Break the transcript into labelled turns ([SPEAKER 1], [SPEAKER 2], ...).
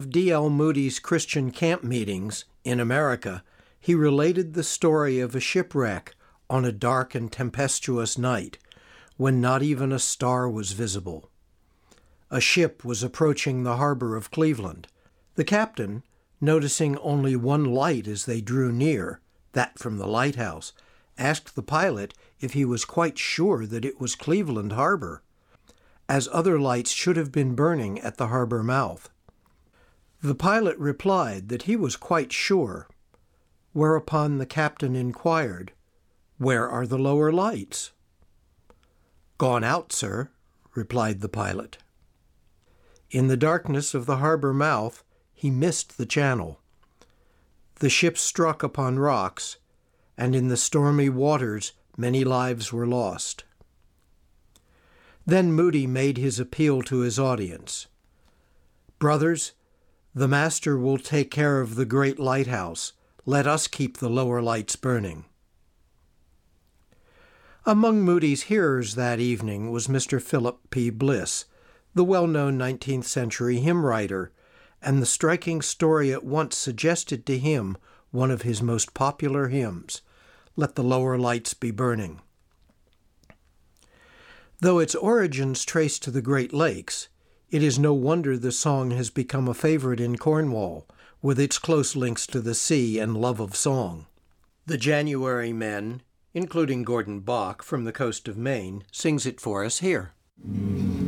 [SPEAKER 1] of D.L. Moody's Christian camp meetings in America, he related the story of a shipwreck on a dark and tempestuous night when not even a star was visible. A ship was approaching the harbor of Cleveland. The captain, noticing only one light as they drew near, that from the lighthouse, asked the pilot if he was quite sure that it was Cleveland Harbor, as other lights should have been burning at the harbor mouth. The pilot replied that he was quite sure, whereupon the captain inquired, "Where are the lower lights?" "Gone out, sir," replied the pilot. In the darkness of the harbor mouth, he missed the channel. The ship struck upon rocks, and in the stormy waters many lives were lost. Then Moody made his appeal to his audience. "Brothers, the Master will take care of the great lighthouse. Let us keep the lower lights burning." Among Moody's hearers that evening was Mr. Philip P. Bliss, the well-known 19th century hymn writer, and the striking story at once suggested to him one of his most popular hymns, "Let the Lower Lights Be Burning." Though its origins trace to the Great Lakes, it is no wonder the song has become a favorite in Cornwall, with its close links to the sea and love of song. The January Men, including Gordon Bok from the coast of Maine, sings it for us here.